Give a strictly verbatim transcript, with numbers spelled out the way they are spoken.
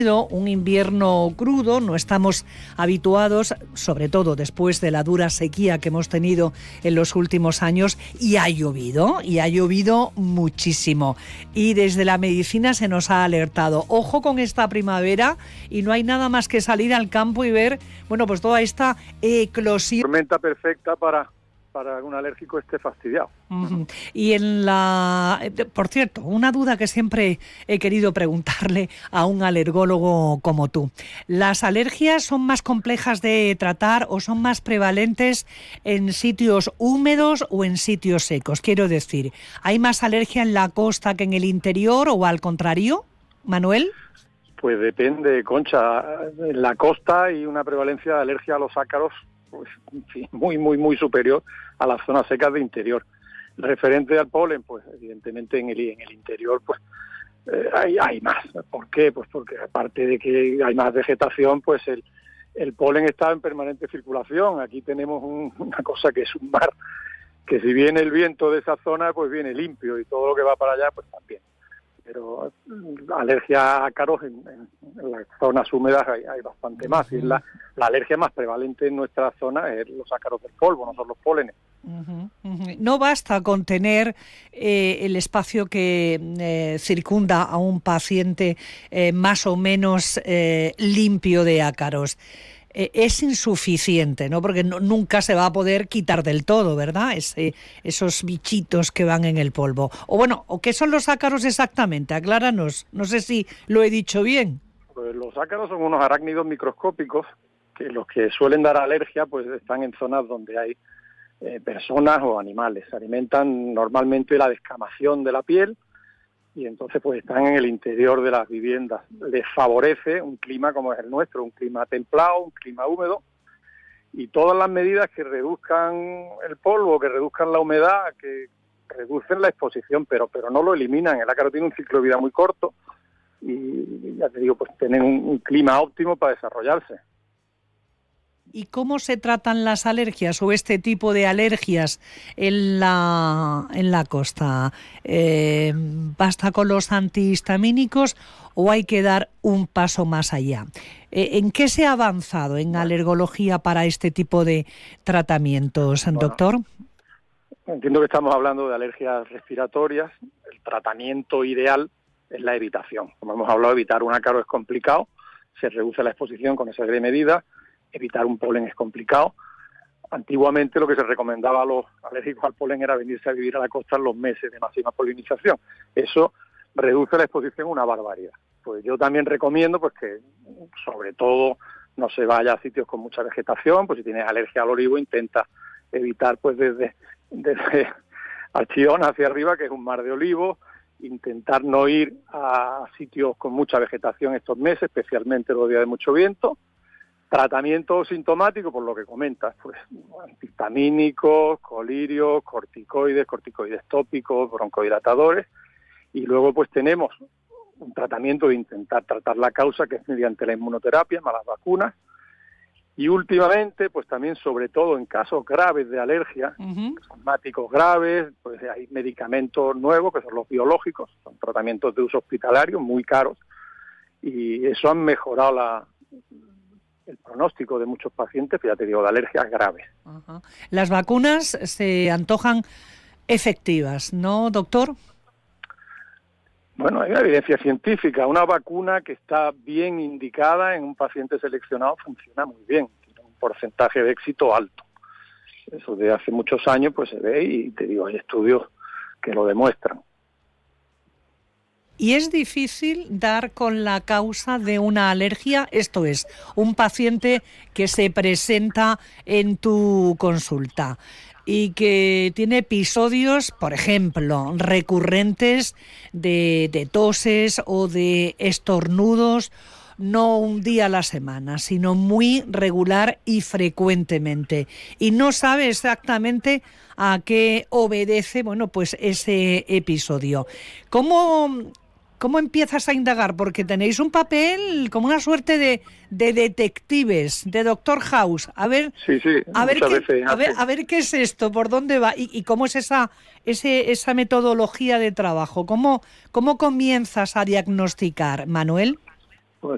Un invierno crudo, no estamos habituados, sobre todo después de la dura sequía que hemos tenido en los últimos años, y ha llovido, y ha llovido muchísimo. Y desde la medicina se nos ha alertado, ojo con esta primavera, y no hay nada más que salir al campo y ver, bueno, pues toda esta eclosión. Tormenta perfecta para... para que un alérgico esté fastidiado. Uh-huh. Y en la... Por cierto, una duda que siempre he querido preguntarle a un alergólogo como tú. ¿Las alergias son más complejas de tratar o son más prevalentes en sitios húmedos o en sitios secos? Quiero decir, ¿hay más alergia en la costa que en el interior o al contrario, Manuel? Pues depende, Concha. En la costa hay una prevalencia de alergia a los ácaros pues, en fin, muy, muy, muy superior a las zonas secas de interior. Referente al polen, pues evidentemente en el, en el interior pues eh, hay, hay más. ¿Por qué? Pues porque aparte de que hay más vegetación, pues el, el polen está en permanente circulación. Aquí tenemos un, una cosa que es un mar, que si viene el viento de esa zona, pues viene limpio y todo lo que va para allá, pues también. Pero alergia a ácaros en, en, en las zonas húmedas hay, hay bastante más. Y la, la alergia más prevalente en nuestra zona es los ácaros del polvo, no son los pólenes. Uh-huh, uh-huh. No basta con tener eh, el espacio que eh, circunda a un paciente eh, más o menos eh, limpio de ácaros. Eh, es insuficiente, ¿no? Porque no, nunca se va a poder quitar del todo, ¿verdad? Ese, esos bichitos que van en el polvo. O bueno, ¿o qué son los ácaros exactamente? Acláranos. No sé si lo he dicho bien. Pues los ácaros son unos arácnidos microscópicos que los que suelen dar alergia pues están en zonas donde hay eh, personas o animales. Se alimentan normalmente la descamación de la piel y entonces pues están en el interior de las viviendas. Les favorece un clima como es el nuestro, un clima templado, un clima húmedo, y todas las medidas que reduzcan el polvo, que reduzcan la humedad, que reducen la exposición, pero pero no lo eliminan. El ácaro tiene un ciclo de vida muy corto y ya te digo, pues tienen un, un clima óptimo para desarrollarse. ¿Y cómo se tratan las alergias o este tipo de alergias en la, en la costa? Eh, ¿Basta con los antihistamínicos o hay que dar un paso más allá? Eh, ¿En qué se ha avanzado en alergología para este tipo de tratamientos, bueno, doctor? Entiendo que estamos hablando de alergias respiratorias. El tratamiento ideal es la evitación. Como hemos hablado, evitar un ácaro es complicado, se reduce la exposición con esa serie de medidas. Evitar un polen es complicado. Antiguamente lo que se recomendaba a los alérgicos al polen era venirse a vivir a la costa en los meses de máxima polinización. Eso reduce la exposición una barbaridad. Pues yo también recomiendo pues que sobre todo no se vaya a sitios con mucha vegetación, pues si tienes alergia al olivo intenta evitar pues desde, desde Archiona hacia arriba, que es un mar de olivos, intentar no ir a sitios con mucha vegetación estos meses, especialmente los días de mucho viento. Tratamiento sintomático, por lo que comentas, pues antihistamínicos, colirios, corticoides, corticoides tópicos, broncodilatadores, y luego pues tenemos un tratamiento de intentar tratar la causa, que es mediante la inmunoterapia, más las vacunas, y últimamente, pues también sobre todo en casos graves de alergia, uh-huh. asmáticos graves, pues hay medicamentos nuevos, que son los biológicos, son tratamientos de uso hospitalario muy caros, y eso han mejorado la... el pronóstico de muchos pacientes, ya te digo, de alergias graves. Ajá. Las vacunas se antojan efectivas, ¿no, doctor? Bueno, hay una evidencia científica. Una vacuna que está bien indicada en un paciente seleccionado funciona muy bien, tiene un porcentaje de éxito alto. Eso de hace muchos años pues se ve y te digo, hay estudios que lo demuestran. ¿Y es difícil dar con la causa de una alergia? Esto es, un paciente que se presenta en tu consulta y que tiene episodios, por ejemplo, recurrentes de, de toses o de estornudos, no un día a la semana, sino muy regular y frecuentemente. Y no sabe exactamente a qué obedece, bueno, pues ese episodio. ¿Cómo... ¿Cómo empiezas a indagar? Porque tenéis un papel como una suerte de, de detectives, de Doctor House. A ver, sí, sí, a ver, qué, veces a ver, a ver qué es esto, por dónde va y, y cómo es esa, ese, esa metodología de trabajo. ¿Cómo, cómo comienzas a diagnosticar, Manuel?